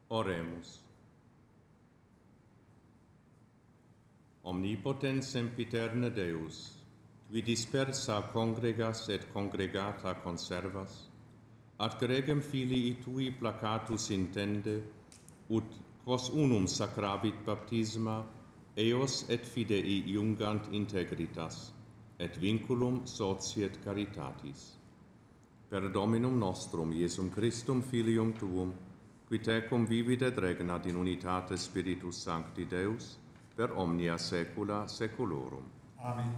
Oremus. Omnipotens sempiterne Deus, qui dispersa congregas et congregata conservas, ad gregem filii tui placatus intende, ut quos unum sacravit baptisma, eos et fidei iungant integritas, et vinculum societ caritatis. Per Dominum nostrum, Iesum Christum, Filium Tuum, qui tecum vivit et regnat in unitate Spiritus Sancti Deus, per omnia saecula saeculorum. Amen.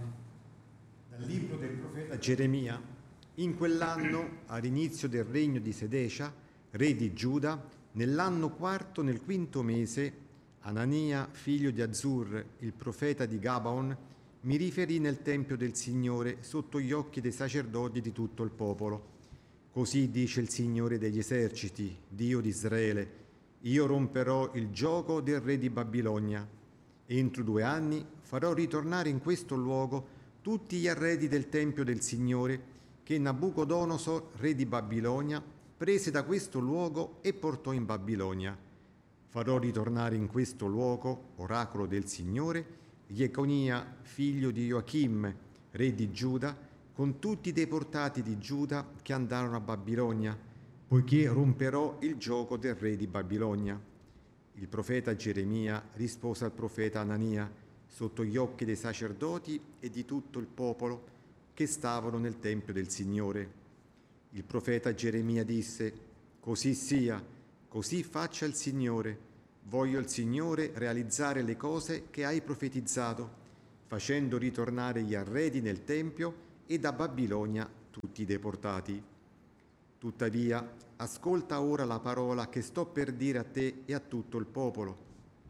Dal libro del profeta Geremia. In quell'anno, all'inizio del regno di Sedecia, re di Giuda, nell'anno quarto, nel quinto mese, Anania, figlio di Azzur, il profeta di Gabaon, mi riferì nel tempio del Signore sotto gli occhi dei sacerdoti di tutto il popolo. Così dice il Signore degli eserciti, Dio di Israele: io romperò il giogo del re di Babilonia. Entro 2 anni farò ritornare in questo luogo tutti gli arredi del tempio del Signore che Nabucodonosor, re di Babilonia, prese da questo luogo e portò in Babilonia. Farò ritornare in questo luogo, oracolo del Signore, Jeconia, figlio di Joachim, re di Giuda, con tutti i deportati di Giuda che andarono a Babilonia, poiché romperò il giogo del re di Babilonia. Il profeta Geremia rispose al profeta Anania sotto gli occhi dei sacerdoti e di tutto il popolo che stavano nel tempio del Signore. Il profeta Geremia disse: così sia, così faccia il Signore. Voglio il Signore realizzare le cose che hai profetizzato, facendo ritornare gli arredi nel tempio e da Babilonia tutti i deportati. Tuttavia, ascolta ora la parola che sto per dire a te e a tutto il popolo.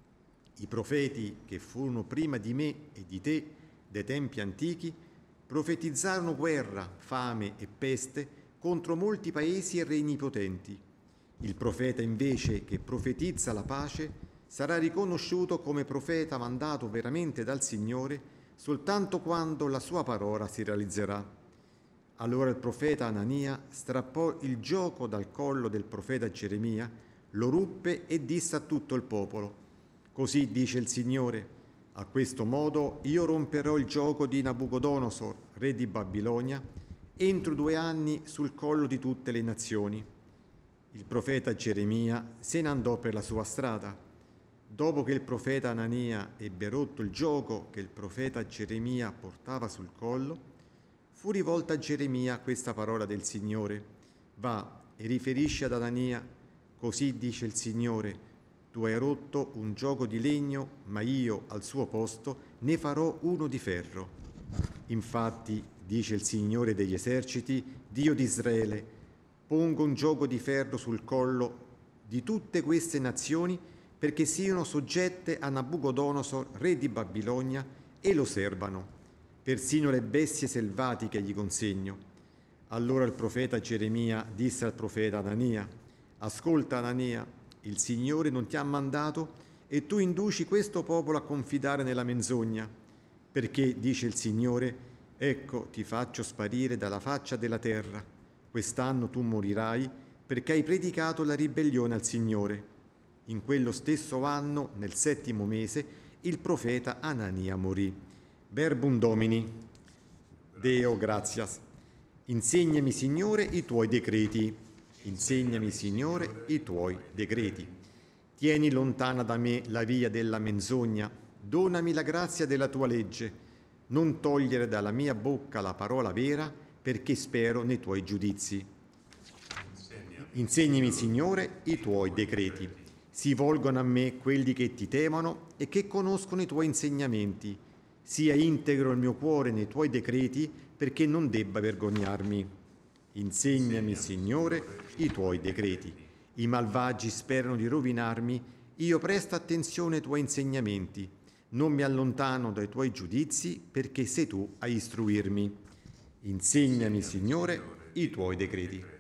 I profeti che furono prima di me e di te, dei tempi antichi, profetizzarono guerra, fame e peste contro molti paesi e regni potenti. Il profeta invece che profetizza la pace sarà riconosciuto come profeta mandato veramente dal Signore soltanto quando la sua parola si realizzerà. Allora il profeta Anania strappò il gioco dal collo del profeta Geremia, lo ruppe e disse a tutto il popolo: così dice il Signore: a questo modo io romperò il gioco di Nabucodonosor, re di Babilonia, entro 2 anni sul collo di tutte le nazioni. Il profeta Geremia se ne andò per la sua strada. Dopo che il profeta Anania ebbe rotto il gioco che il profeta Geremia portava sul collo, fu rivolta a Geremia questa parola del Signore: va e riferisci ad Anania, così dice il Signore: tu hai rotto un gioco di legno, ma io al suo posto ne farò uno di ferro. Infatti, dice il Signore degli eserciti, Dio di Israele: pongo un gioco di ferro sul collo di tutte queste nazioni perché siano soggette a Nabucodonosor, re di Babilonia, e lo servano. Persino le bestie selvatiche gli consegno. Allora il profeta Geremia disse al profeta Anania: ascolta Anania, il Signore non ti ha mandato e tu induci questo popolo a confidare nella menzogna. Perché, dice il Signore, ecco ti faccio sparire dalla faccia della terra. Quest'anno tu morirai perché hai predicato la ribellione al Signore. In quello stesso anno, nel 7° mese, il profeta Anania morì. Verbum Domini. Deo gratias. Insegnami, Signore, i tuoi decreti. Insegnami, Signore, i tuoi decreti. Tieni lontana da me la via della menzogna. Donami la grazia della tua legge. Non togliere dalla mia bocca la parola vera, perché spero nei tuoi giudizi. Insegnami, Signore, i tuoi decreti. Si volgono a me quelli che ti temono e che conoscono i tuoi insegnamenti. Sia integro il mio cuore nei tuoi decreti, perché non debba vergognarmi. Insegnami, Signore, i tuoi decreti. I malvagi sperano di rovinarmi, io presto attenzione ai tuoi insegnamenti. Non mi allontano dai tuoi giudizi, perché sei tu a istruirmi. Insegnami, Signore, i tuoi decreti.